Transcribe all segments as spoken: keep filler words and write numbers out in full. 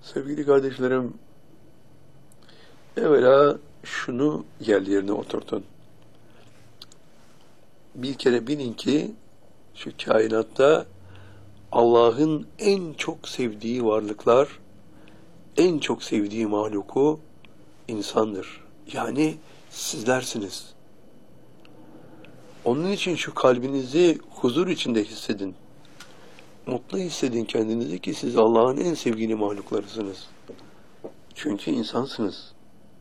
Sevgili kardeşlerim, evvela şunu yerli yerine oturtun. Bir kere bilin ki şu kainatta Allah'ın en çok sevdiği varlıklar, en çok sevdiği mahluku insandır. Yani sizlersiniz. Onun için şu kalbinizi huzur içinde hissedin. Mutlu hissedin kendinizi ki siz Allah'ın en sevgili mahluklarısınız. Çünkü insansınız.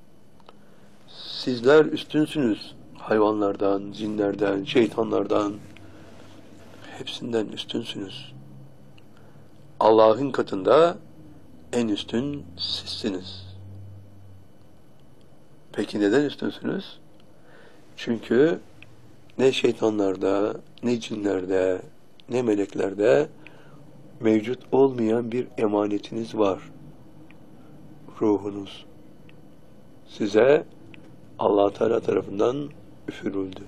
Sizler üstünsünüz. Hayvanlardan, cinlerden, şeytanlardan, hepsinden üstünsünüz. Allah'ın katında en üstün sizsiniz. Peki neden üstünsünüz? Çünkü ne şeytanlarda, ne cinlerde, ne meleklerde mevcut olmayan bir emanetiniz var. Ruhunuz. Size Allah Teala tarafından üfürüldü.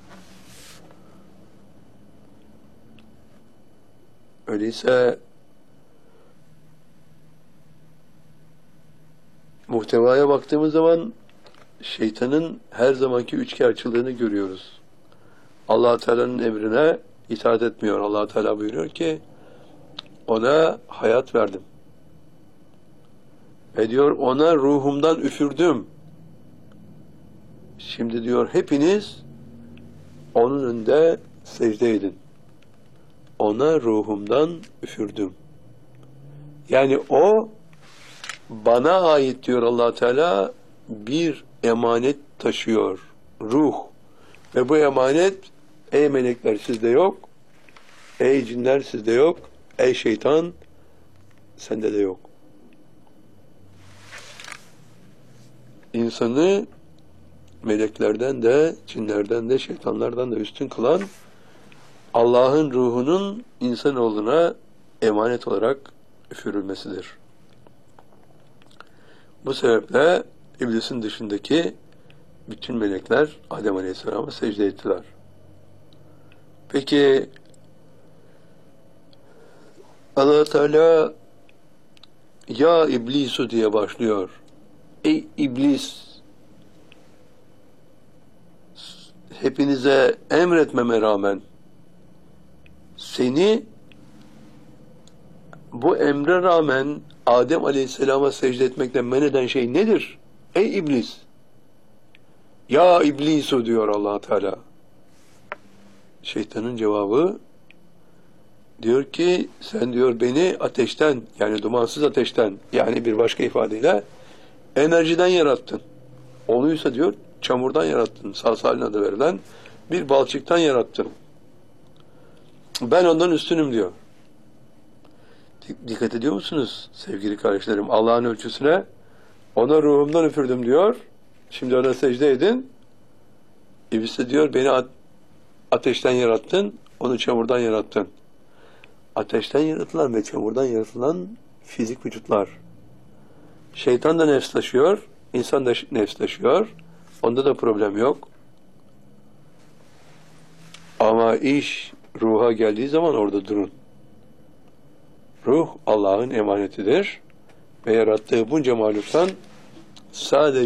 Öyleyse muhtevaya baktığımız zaman şeytanın her zamanki üçkağıtçılığını görüyoruz. Allah Teala'nın emrine itaat etmiyor. Allah Teala buyuruyor ki ona hayat verdim. Ve diyor ona ruhumdan üfürdüm. Şimdi diyor hepiniz onun önünde secde edin. Ona ruhumdan üfürdüm. Yani o bana ait diyor Allah Teala bir emanet taşıyor. Ruh. Ve bu emanet ey melekler sizde yok. Ey cinler sizde yok. Ey şeytan sende de yok. İnsanı meleklerden de, cinlerden de, şeytanlardan da üstün kılan Allah'ın ruhunun insanoğluna emanet olarak üfürülmesidir. Bu sebeple iblisin dışındaki bütün melekler Adem Aleyhisselam'a secde ettiler. Peki Allah Teala ya iblisu diye başlıyor. Ey iblis, hepinize emretmeme rağmen seni bu emre rağmen Adem Aleyhisselam'a secde etmekten men eden şey nedir? Ey iblis! Ya iblisu diyor Allah Teala. Şeytanın cevabı diyor ki sen diyor beni ateşten yani dumansız ateşten yani bir başka ifadeyle enerjiden yarattın. Onuysa diyor çamurdan yarattın. Salsalin adı verilen bir balçıktan yarattın. Ben ondan üstünüm diyor. Dikkat ediyor musunuz sevgili kardeşlerim? Allah'ın ölçüsüne ona ruhumdan üfürdüm diyor. Şimdi ona secde edin. İblis de diyor beni ateşten yarattın. Onu çamurdan yarattın. Ateşten yaratılan ve çamurdan yaratılan fizik vücutlar. Şeytan da nefs taşıyor. İnsan da nefs taşıyor. Onda da problem yok. Ama iş ruha geldiği zaman orada durun. Ruh Allah'ın emanetidir ve yarattığı bunca mahluktan sadece